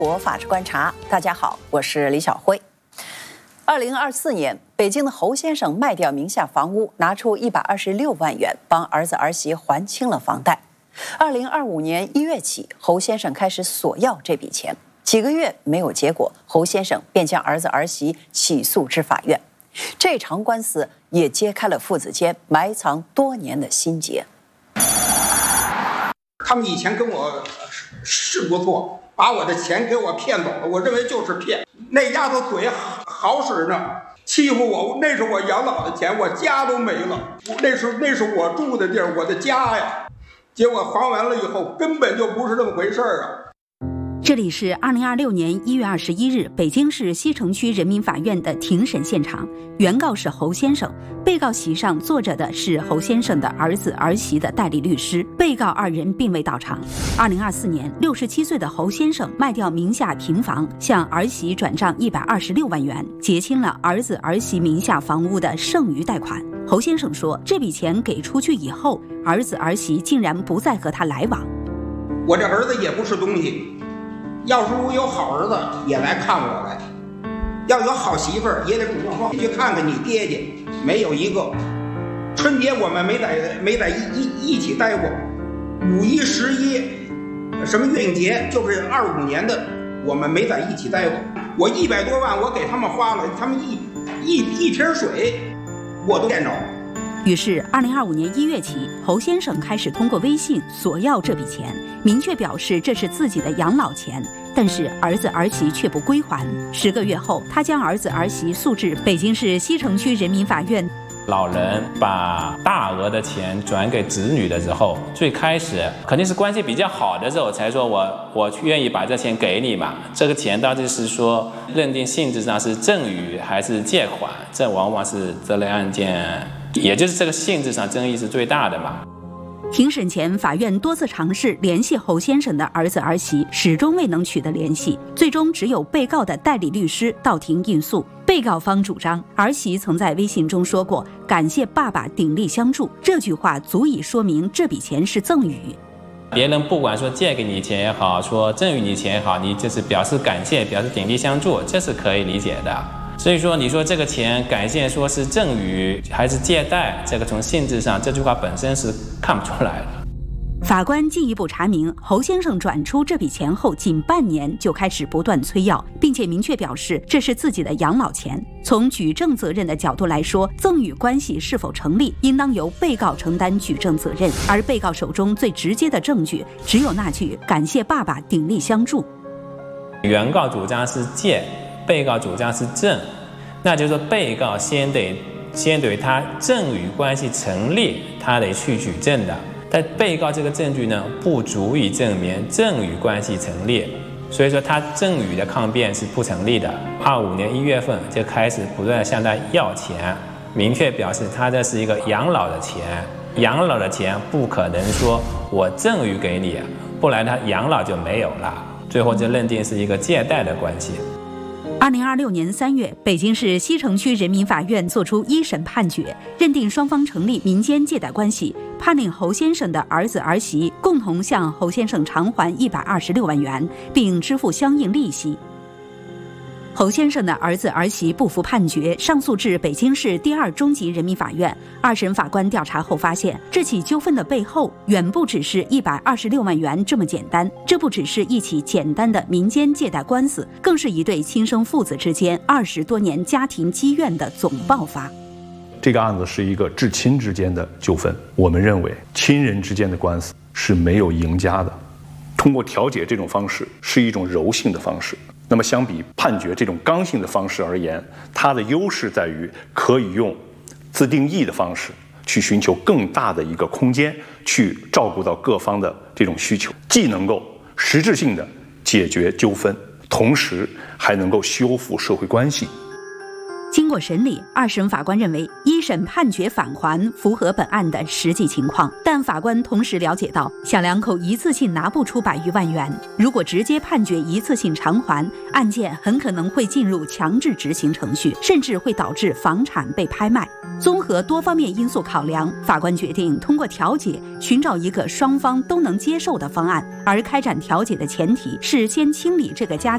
我法治观察，大家好，我是李晓辉。2024年，北京的侯先生卖掉名下房屋，拿出126万元帮儿子儿媳还清了房贷。2025年1月起，侯先生开始索要这笔钱，几个月没有结果，侯先生便将儿子儿媳起诉至法院。这场官司也揭开了父子间埋藏多年的心结。 他们以前跟我是不错，把我的钱给我骗走了，我认为就是骗。那丫头嘴好使呢，欺负我，那是我养老的钱，我家都没了，那是我住的地儿，我的家呀。结果还完了以后，根本就不是这么回事儿啊。 这里是2026年1月21日，北京市西城区人民法院的庭审现场。原告是侯先生，被告席上坐着的是侯先生的儿子儿媳的代理律师，被告二人并未到场。2024年，67岁的侯先生卖掉名下平房，向儿媳转账126万元，结清了儿子儿媳名下房屋的剩余贷款。侯先生说，这笔钱给出去以后，儿子儿媳竟然不再和他来往。 我这儿子也不是东西。要是我有好儿子也来看我来，要有好媳妇儿也得主动说去看看你爹爹，没有一个。春节我们没在一起待过，5、1、11，什么月影节，就是25年的，我们没在一起待过。我100多万我给他们花了，他们一瓶水我都见着。 于是2025年1月起，侯先生开始通过微信索要这笔钱，明确表示这是自己的养老钱，但是儿子儿媳却不归还。10个月后，他将儿子儿媳诉至北京市西城区人民法院。 老人把大额的钱转给子女的时候，最开始肯定是关系比较好的时候才说我愿意把这钱给你嘛。这个钱到底是说认定性质上是赠与还是借款，这往往是这类案件，也就是这个性质上争议是最大的嘛。 庭审前，法院多次尝试联系侯先生的儿子儿媳，始终未能取得联系，最终只有被告的代理律师到庭应诉。被告方主张，儿媳曾在微信中说过“感谢爸爸鼎力相助”，这句话足以说明这笔钱是赠与。 别人不管说借给你钱也好，说赠与你钱也好，你就是表示感谢，表示鼎力相助，这是可以理解的。所以说你说这个钱感谢说是赠与还是借贷，这个从性质上这句话本身是看不出来的。 法官进一步查明，侯先生转出这笔钱后仅半年就开始不断催要，并且明确表示这是自己的养老钱。从举证责任的角度来说，赠与关系是否成立，应当由被告承担举证责任，而被告手中最直接的证据只有那句“感谢爸爸鼎力相助”。 原告主张是借，被告主张是赠，那就是说被告先得他赠与关系成立，他得去举证的。但被告这个证据呢，不足以证明赠与关系成立，所以说他赠与的抗辩是不成立的。25年1月份就开始不断向他要钱，明确表示他这是一个养老的钱，养老的钱不可能说我赠与给你，不然他养老就没有了，最后就认定是一个借贷的关系。 2026年3月，北京市西城区人民法院作出一审判决，认定双方成立民间借贷关系，判令侯先生的儿子儿媳共同向侯先生偿还126万元，并支付相应利息。侯先生的儿子儿媳不服判决，上诉至北京市第2中级人民法院。2审法官调查后发现，这起纠纷的背后远不只是126万元这么简单，这不只是一起简单的民间借贷官司，更是一对亲生父子之间20多年家庭积怨的总爆发。 这个案子是一个至亲之间的纠纷，我们认为亲人之间的官司是没有赢家的。通过调解这种方式是一种柔性的方式，那么相比判决这种刚性的方式而言，它的优势在于可以用自定义的方式去寻求更大的一个空间，去照顾到各方的这种需求，既能够实质性的解决纠纷，同时还能够修复社会关系。 经过审理，2审法官认为1审判决返还符合本案的实际情况，但法官同时了解到小两口一次性拿不出100余万元，如果直接判决一次性偿还，案件很可能会进入强制执行程序，甚至会导致房产被拍卖。综合多方面因素考量，法官决定通过调解寻找一个双方都能接受的方案，而开展调解的前提是先清理这个家